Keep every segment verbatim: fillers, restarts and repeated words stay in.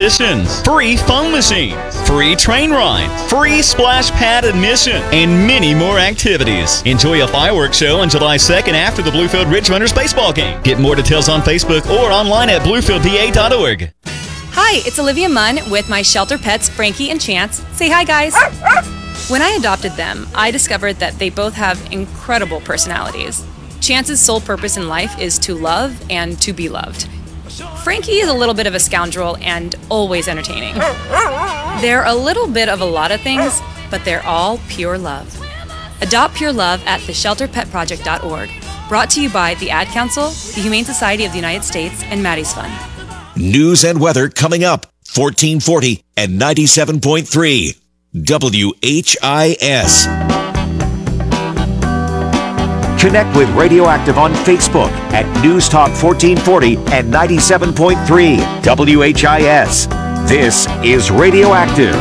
admissions, free phone machine, free train ride, free splash pad admission, and many more activities. Enjoy a fireworks show on July second after the Bluefield Ridge Runners baseball game. Get more details on Facebook or online at bluefield p a dot org. Hi, it's Olivia Munn with my shelter pets, Frankie and Chance. Say hi, guys. When I adopted them, I discovered that they both have incredible personalities. Chance's sole purpose in life is to love and to be loved. Frankie is a little bit of a scoundrel and always entertaining. They're a little bit of a lot of things, but they're all pure love. Adopt pure love at the shelter pet project dot org. Brought to you by the Ad Council, the Humane Society of the United States, and Maddie's Fund. News and weather coming up. fourteen forty and ninety-seven point three. W H I S. Connect with Radioactive on Facebook at News Talk fourteen forty and ninety-seven point three W H I S. This is Radioactive.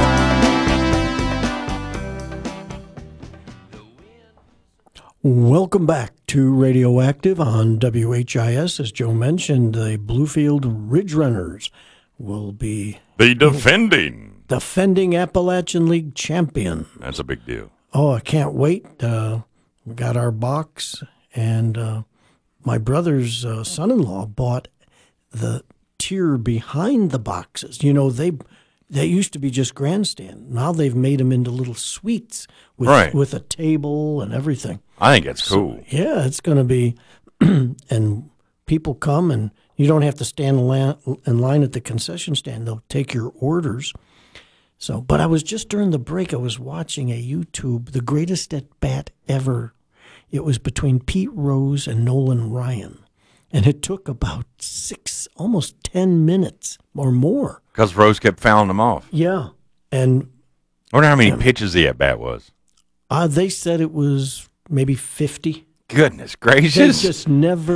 Welcome back to Radioactive on W H I S. As Joe mentioned, the Bluefield Ridge Runners will be the defending defending Appalachian League champion. That's a big deal. Oh, I can't wait. Uh, we got our box, and uh, my brother's uh, son-in-law bought the tier behind the boxes. You know, they they used to be just grandstand. Now they've made them into little suites with right. with a table and everything. I think that's cool. So, yeah, it's going to be, and people come, and you don't have to stand in line, in line at the concession stand. They'll take your orders. So, but I was just during the break, I was watching a YouTube, the greatest at bat ever. It was between Pete Rose and Nolan Ryan. And it took about six, almost ten minutes or more. Because Rose kept fouling them off. Yeah. And I wonder how many um, pitches the at bat was. Uh, they said it was maybe fifty. Goodness gracious. They just never.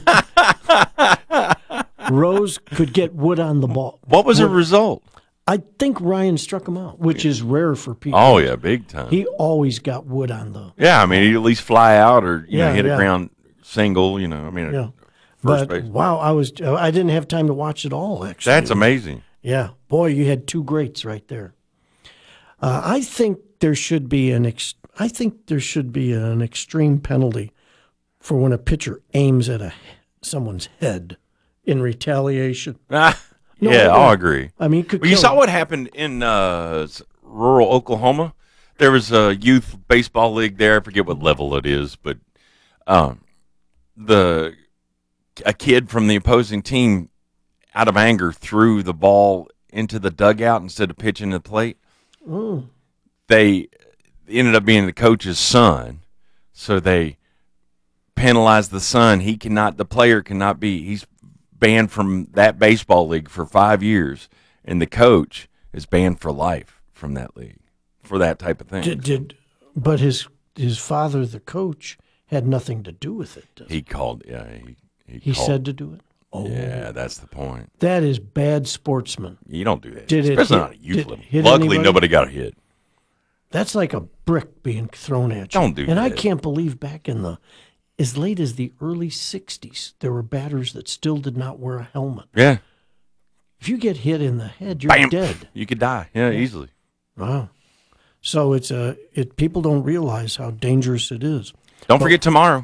Rose could get wood on the ball. What was the result? I think Ryan struck him out, which is rare for people. Oh, yeah, big time. He always got wood on the. Yeah, I mean, he'd at least fly out or you yeah, know hit yeah. a ground single, you know. I mean, yeah. first but, base. Wow, I was I didn't have time to watch it all, actually. That's amazing. Yeah. Boy, you had two greats right there. Uh, I think there should be an ex- I think there should be an extreme penalty for when a pitcher aims at a someone's head in retaliation. Ah, no, yeah, I, I'll agree. I mean, could well, you kill saw him. what happened in uh, rural Oklahoma. There was a youth baseball league there. I forget what level it is, but um, the a kid from the opposing team, out of anger, threw the ball into the dugout instead of pitching the plate. Mm. They ended up being the coach's son, so they penalized the son. He cannot, the player cannot be, he's banned from that baseball league for five years, and the coach is banned for life from that league for that type of thing. Did, did but his his father, the coach, had nothing to do with it. He called, yeah, he he, he called, said to do it. Oh, yeah, that's the point. That is bad sportsman. You don't do that, did especially it not a youth did level. hit Luckily, anybody? nobody got hit. That's like a brick being thrown at you. Don't do and that. I can't believe back in the, as late as the early sixties, there were batters that still did not wear a helmet. Yeah. If you get hit in the head, you're Bam! dead. You could die. Yeah, Yeah. easily. Wow. So it's a, it. People don't realize how dangerous it is. Don't But- forget tomorrow.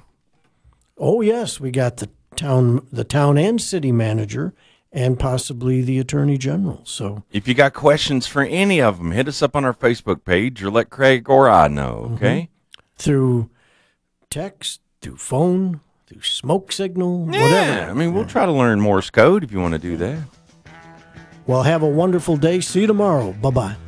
Oh yes, we got the town, the town and city manager, and possibly the attorney general. So If you got questions for any of them, hit us up on our Facebook page or let Craig or I know, okay? through text, through phone, through smoke signal, Yeah, whatever. I mean, we'll try to learn Morse code if you want to do that. Well, have a wonderful day. See you tomorrow. Bye-bye.